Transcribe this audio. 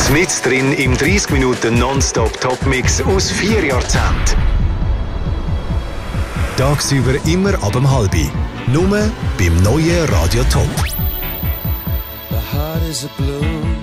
Mit drin im 30 Minuten Nonstop-Top-Mix aus 4 Jahrzehnten. Tagsüber immer ab 6:30. Nur beim neuen Radio Top. The heart is a blue.